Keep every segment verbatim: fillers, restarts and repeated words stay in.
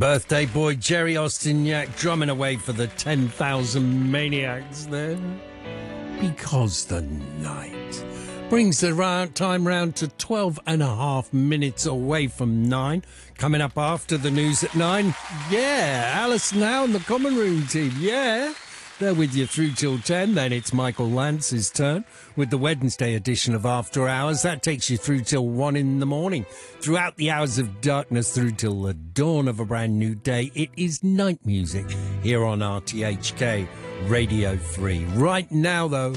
Birthday boy Jerry Ostiniak drumming away for the ten thousand maniacs there. Because the night brings the round time round to twelve and a half minutes away from nine. Coming up after the news at nine, yeah, Alice now and the Common Room team, yeah. They're with you through till ten. Then it's Michael Lance's turn with the Wednesday edition of After Hours. That takes you through till one in the morning. Throughout the hours of darkness through till the dawn of a brand new day, it is night music here on R T H K Radio three. Right now, though,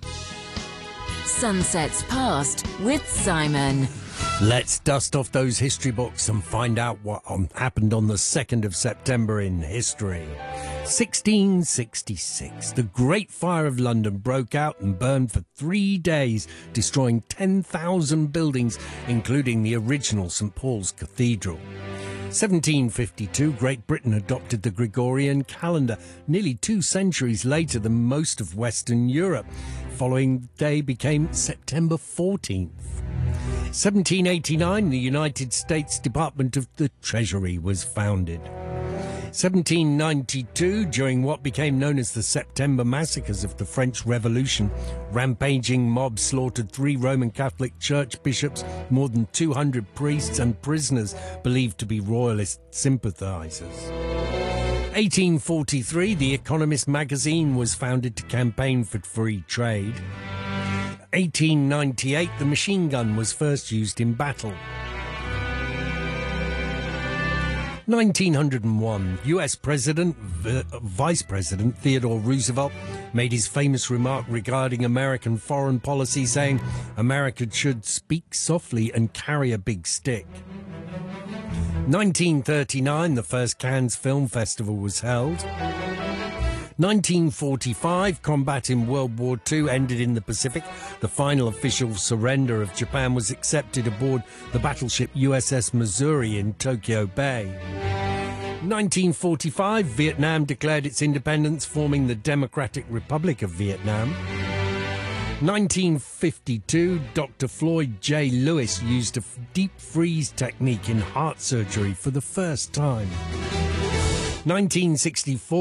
Sunsets Past with Simon. Let's dust off those history books and find out what on, happened on the second of September in history. sixteen sixty-six, the Great Fire of London broke out and burned for three days, destroying ten thousand buildings, including the original St Paul's Cathedral. seventeen fifty-two, Great Britain adopted the Gregorian calendar, nearly two centuries later than most of Western Europe. Following day became September fourteenth. seventeen eighty-nine, the United States Department of the Treasury was founded. seventeen ninety-two, during what became known as the September Massacres of the French Revolution, rampaging mobs slaughtered three Roman Catholic church bishops, more than two hundred priests and prisoners believed to be royalist sympathisers. eighteen forty-three, The Economist magazine was founded to campaign for free trade. eighteen ninety-eight, the machine gun was first used in battle. nineteen oh one, U S President, v- Vice President Theodore Roosevelt made his famous remark regarding American foreign policy, saying, "America should speak softly and carry a big stick." nineteen thirty-nine, the first Cannes Film Festival was held. nineteen forty-five, combat in World War Two ended in the Pacific. The final official surrender of Japan was accepted aboard the battleship U S S Missouri in Tokyo Bay. nineteen forty-five, Vietnam declared its independence, forming the Democratic Republic of Vietnam. nineteen fifty-two, Doctor Floyd J. Lewis used a deep freeze technique in heart surgery for the first time. nineteen sixty-four,